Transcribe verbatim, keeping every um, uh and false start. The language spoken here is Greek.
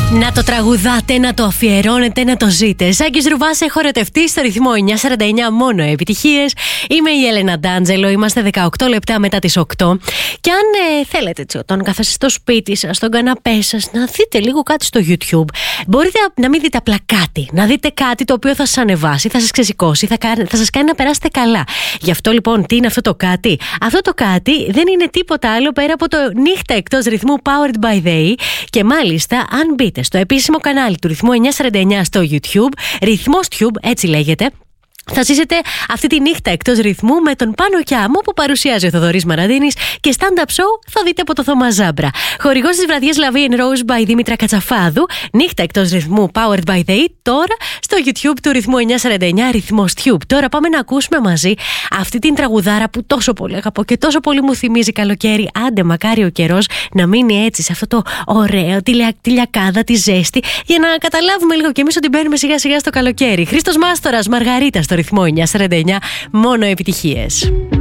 Να το τραγουδάτε, να το αφιερώνετε, να το ζείτε. Σάκης Ρουβάς, χορευτή στο ρυθμό εννιά σαράντα εννιά, μόνο επιτυχίες. Είμαι η Έλενα Ντάντζελο, είμαστε δεκαοκτώ λεπτά μετά τις οκτώ. Και αν ε, θέλετε, έτσι, όταν κάθεστε στο σπίτι σας, στον καναπέ σας, να δείτε λίγο κάτι στο YouTube, μπορείτε να μην δείτε απλά κάτι. Να δείτε κάτι το οποίο θα σας ανεβάσει, θα σας ξεσηκώσει, θα, θα σας κάνει να περάσετε καλά. Γι' αυτό λοιπόν, τι είναι αυτό το κάτι? Αυτό το κάτι δεν είναι τίποτα άλλο πέρα από το νύχτα εκτός ρυθμού Powered by Day. Και μάλιστα, αν μπείτε στο επίσημο κανάλι του ρυθμού εννιά σαράντα εννιά στο YouTube, ρυθμός Tube, έτσι λέγεται, θα ζήσετε αυτή τη νύχτα εκτός ρυθμού με τον Πάνο Κιάμο που παρουσιάζει ο Θοδωρής Μαραντίνης και stand-up show θα δείτε από το Θωμά Ζάμπρα. Χορηγός της βραδιάς Love and Rose by Δήμητρα Κατσαφάδου, νύχτα εκτός ρυθμού Powered by Day, τώρα στο YouTube του ρυθμού εννιά σαράντα εννιά, ρυθμός Tube. Τώρα πάμε να ακούσουμε μαζί αυτή την τραγουδάρα που τόσο πολύ αγαπώ και τόσο πολύ μου θυμίζει καλοκαίρι. Άντε, μακάρι ο καιρός να μείνει έτσι, σε αυτό το ωραίο, τη, τη λιακάδα, τη ζέστη, για να καταλάβουμε λίγο κι εμείς ότι μπαίνουμε σιγά σιγά στο καλοκαίρι. Χρήστος Μάστορας, Μαργαρίτα στο ρυθμό εννιά σαράντα εννιά, μόνο επιτυχίες.